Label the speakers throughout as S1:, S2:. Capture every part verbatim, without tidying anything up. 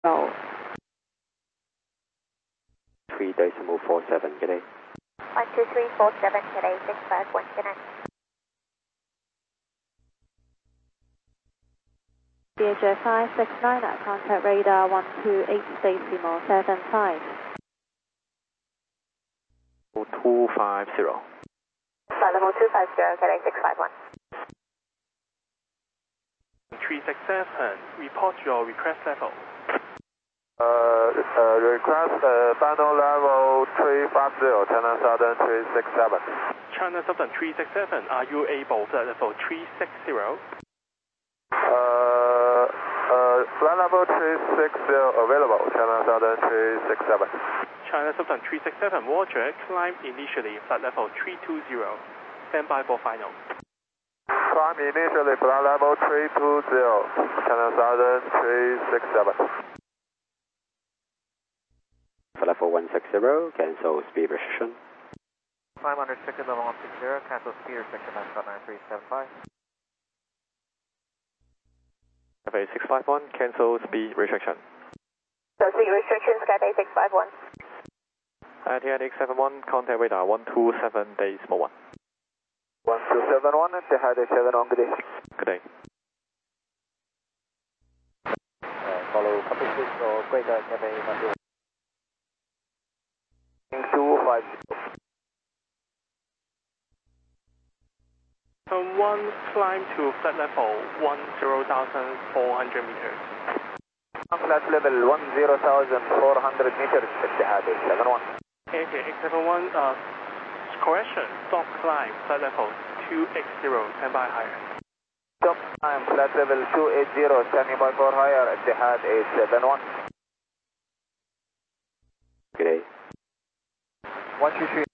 S1: Oh.
S2: three decimal four seven, good day.
S3: one two three four seven, good day, six five one, good night.
S1: B H F five six nine at contact radar one two eight decimal seven five.
S2: two five zero.
S3: Flight level two five zero, good day, six five one.
S4: three six seven, report your request level.
S5: Uh, uh, request uh, final level three five zero, China Southern three six seven.
S4: China Southern three six seven, are you able flight level three six zero?
S5: Uh, uh, flight level three six zero available, China Southern three six seven.
S4: China Southern three six seven, Roger, climb initially flight level three two zero. Stand by for final.
S5: Climb initially flight level three two zero, China Southern three six seven.
S2: Level one six zero, cancel speed restriction.
S6: Climb under restricted level one six zero, cancel speed restriction at nine three seven five.
S5: F A six five one, cancel speed restriction.
S3: So speed restriction, Skybase six five one.
S5: T N X seven one, contact radar one two seven decimal one. one two seven one, T N X seven one, good day. Good day.
S6: Uh, follow copy six or greater, Cathay one two.
S5: two five zero.
S4: Turn one, climb to flight level one zero thousand four hundred meters.
S5: Flight level one zero thousand four hundred meters, Etihad X seven one.
S4: Okay, X seven one, uh, correction, stop climb, flight level two eight zero, stand by higher.
S5: Stop climb, flight level two eight zero, standing by for higher, Etihad X seven one.
S2: Good day.
S6: one two three.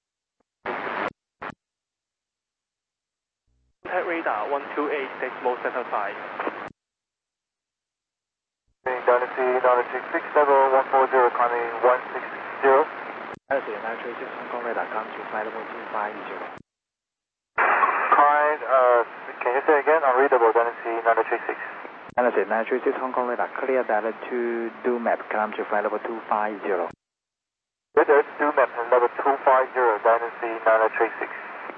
S4: Contact radar one two eight decimal seven five.
S5: Galaxy nine six six, level one four zero, climbing one six zero.
S6: Galaxy nine three six, Hong Kong radar, come to flight level two five zero.
S5: Kind, uh, can you say again? Unreadable, Galaxy nine three six.
S6: Galaxy nine three six, Hong Kong radar, clear data to do map, climb to flight level two five zero.
S5: Weather, do map, level two five zero, Dynasty nine three six.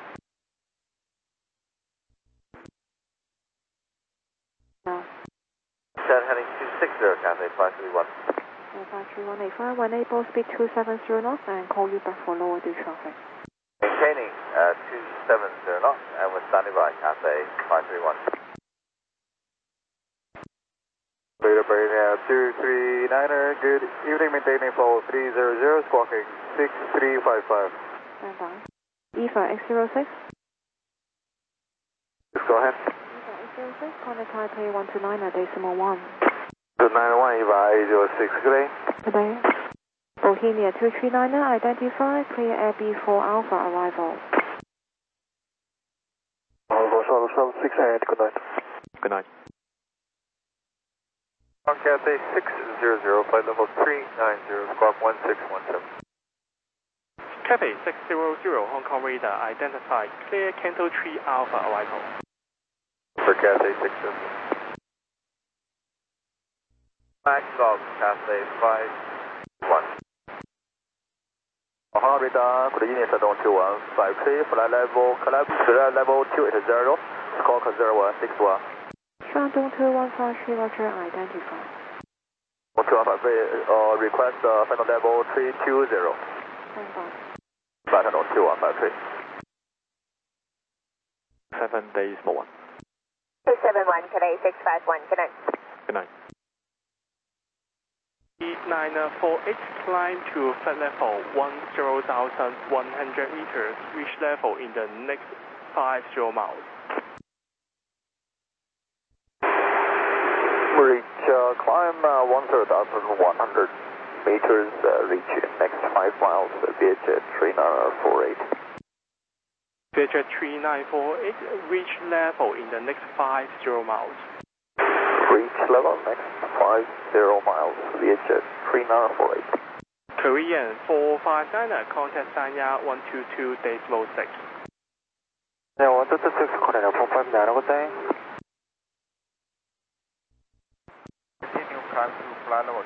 S1: No.
S5: Set heading two six zero, Cathay five three one.
S1: five three one eight five, when able speed two seven zero knots and call you back for lower dew traffic.
S5: Maintaining uh, two seven zero knots and we're standing by, Cathay five three one. Beta Bravo two three niner, good evening, maintaining for three zero zero, squawking six three five five.
S1: Stand by. E for X zero six.
S5: Just go ahead.
S1: E for X zero six, contact Taipei one two nine at decimal one.
S5: Good nine one, E for eight zero six, good day.
S1: Good day. Bohemia two three niner, identify, clear Air B four Alpha arrival.
S5: Alpha Shuttle seven six eight, good night. Good night. On Cathay six zero zero, flight level three nine zero, squawk one six one seven.
S4: Cathay six zero zero, Hong Kong radar, identified, clear Canto three Alpha arrival.
S5: For Cathay six zero zero. Max log, Cathay five one. Hong Kong radar, good evening, Southern two one five three, flight level, collapse, flight level two eight zero, squawk zero one six one.
S1: Shandong two one five three, Roger, identify.
S5: two one five three, uh, request uh, final level three two zero.
S1: Stand by.
S5: Final two one five three. Seven days more.
S3: two seven one, today six five one, good night.
S5: Good night.
S4: nine four eight, climb to flight level one zero thousand one hundred meters, reach level in the next five zero miles.
S5: Reach, uh, climb uh, one zero thousand one hundred meters, uh, reach next five miles, uh, V H three nine four eight.
S4: V H three nine four eight, reach level in the next five zero miles.
S5: Reach level next five zero miles, V H three nine four eight.
S4: Korean four five nine, contact Sanya one two two decimal six.
S5: Yeah, one two two six, contact four five nine, good day.
S6: Continue climb to flight level